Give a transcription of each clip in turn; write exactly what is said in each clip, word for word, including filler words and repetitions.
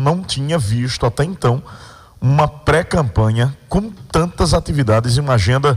não tinha visto até então uma pré-campanha com tantas atividades e uma agenda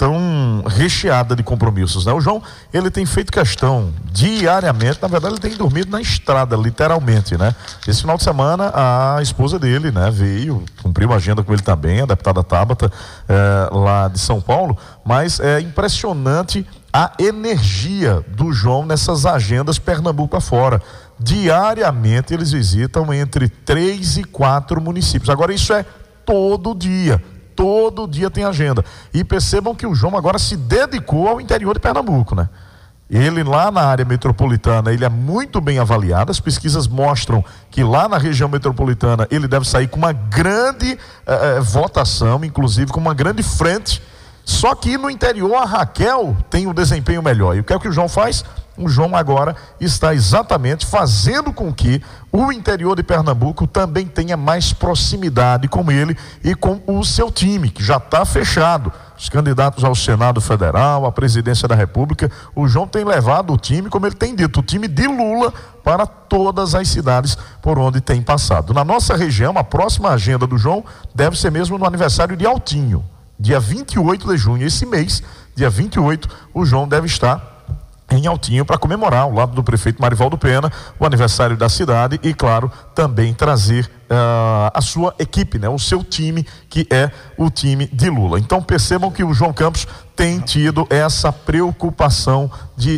tão recheada de compromissos, né? O João, ele tem feito questão diariamente, na verdade ele tem dormido na estrada, literalmente, né? Esse final de semana a esposa dele, né, veio, cumpriu uma agenda com ele também, a deputada Tabata, é, lá de São Paulo, mas é impressionante a energia do João nessas agendas Pernambuco afora. Diariamente eles visitam entre três e quatro municípios. Agora isso é todo dia. Todo dia tem agenda. E percebam que o João agora se dedicou ao interior de Pernambuco, né? Ele lá na área metropolitana, ele é muito bem avaliado. As pesquisas mostram que lá na região metropolitana ele deve sair com uma grande eh, votação, inclusive com uma grande frente. Só que no interior a Raquel tem um desempenho melhor. E o que é que o João faz? O João agora está exatamente fazendo com que o interior de Pernambuco também tenha mais proximidade com ele e com o seu time, que já está fechado. Os candidatos ao Senado Federal, à presidência da República, o João tem levado o time, como ele tem dito, o time de Lula para todas as cidades por onde tem passado. Na nossa região, a próxima agenda do João deve ser mesmo no aniversário de Altinho, dia vinte e oito de junho. Esse mês, dia vinte e oito, o João deve estar em Altinho para comemorar, ao lado do prefeito Marivaldo Pena, o aniversário da cidade e, claro, também trazer uh, a sua equipe, né? O seu time, que é o time de Lula. Então percebam que o João Campos tem tido essa preocupação de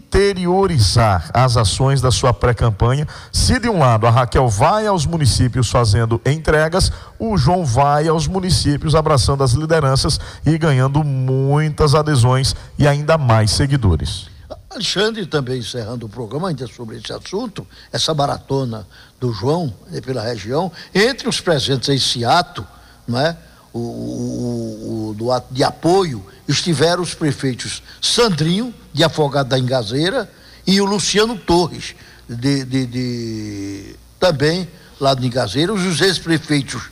interiorizar as ações da sua pré-campanha. Se de um lado a Raquel vai aos municípios fazendo entregas, o João vai aos municípios abraçando as lideranças e ganhando muitas adesões e ainda mais seguidores. Alexandre, também encerrando o programa ainda sobre esse assunto, essa maratona do João, né, pela região, entre os presentes a esse ato, não é? o, o, o do ato de apoio, estiveram os prefeitos Sandrinho, de Afogado da Ingazeira, e o Luciano Torres, de, de, de, também lá de Ingazeira, os ex-prefeitos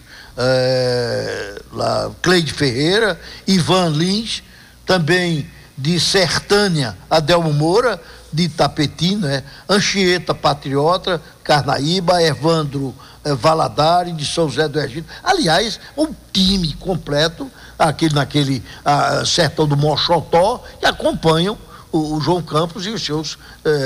é, lá, Cleide Ferreira, Ivan Lins, também de Sertânia, Adelmo Moura, de Itapetim, né? Anchieta Patriota, Carnaíba, Evandro eh, Valadares, de São José do Egito. Aliás, um time completo, aquele, naquele ah, sertão do Mochotó, que acompanham o, o João Campos e os seus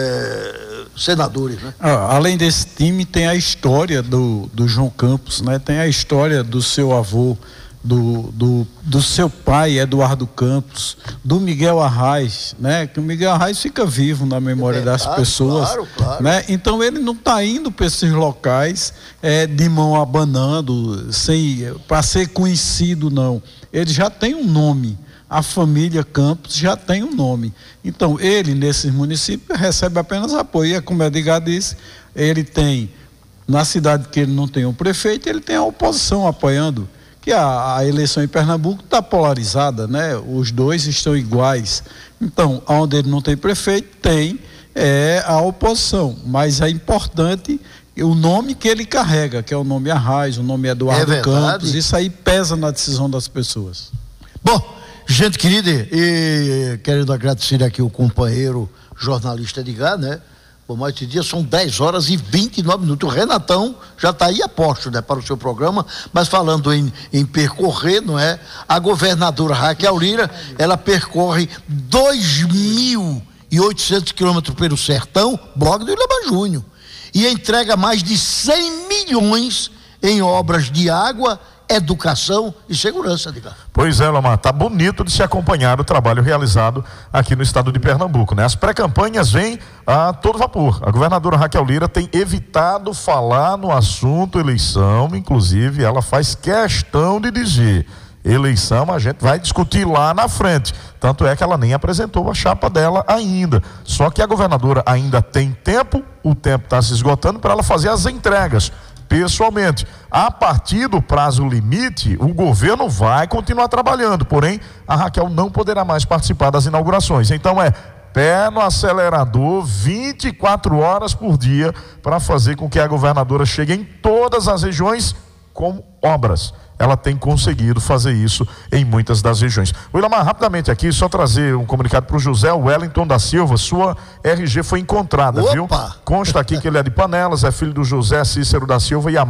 eh, senadores, né? Ah, além desse time, tem a história do, do João Campos, né? Tem a história do seu avô, Do, do, do seu pai, Eduardo Campos, do Miguel Arraes, né? Que o Miguel Arraes fica vivo na memória é verdade, das pessoas, claro, claro. Né? Então ele não está indo para esses locais é, de mão abanando, sem para ser conhecido, não. Ele já tem um nome, a família Campos já tem um nome. Então ele nesses municípios recebe apenas apoio. E como Edgar disse, ele tem, na cidade que ele não tem um prefeito, ele tem a oposição apoiando. Que a, a eleição em Pernambuco está polarizada, né? Os dois estão iguais. Então, onde ele não tem prefeito, tem é, a oposição. Mas é importante o nome que ele carrega, que é o nome Arraes, o nome Eduardo é Campos. Isso aí pesa na decisão das pessoas. Bom, gente querida, e querendo agradecer aqui o companheiro jornalista Edgar, né? Bom, mas esse dia são dez horas e vinte e nove minutos. O Renatão já está aí a posto, né, para o seu programa, mas falando em, em percorrer, não é? A governadora Raquel Lira, ela percorre dois mil e oitocentos quilômetros pelo sertão, bloco do Ilhama Júnior, e entrega mais de cem milhões em obras de água, educação e segurança, Edgar. Pois é, Lamar, tá bonito de se acompanhar o trabalho realizado aqui no estado de Pernambuco, né? As pré-campanhas vêm a todo vapor. A governadora Raquel Lira tem evitado falar no assunto eleição, inclusive ela faz questão de dizer: eleição a gente vai discutir lá na frente. Tanto é que ela nem apresentou a chapa dela ainda. Só que a governadora ainda tem tempo, o tempo está se esgotando para ela fazer as entregas pessoalmente. A partir do prazo limite, o governo vai continuar trabalhando, porém a Raquel não poderá mais participar das inaugurações. Então é pé no acelerador vinte e quatro horas por dia para fazer com que a governadora chegue em todas as regiões com obras. Ela tem conseguido fazer isso em muitas das regiões. Willamar, rapidamente aqui, só trazer um comunicado para o José Wellington da Silva. Sua R G foi encontrada, Opa! Viu? Consta aqui que ele é de Panelas, é filho do José Cícero da Silva e a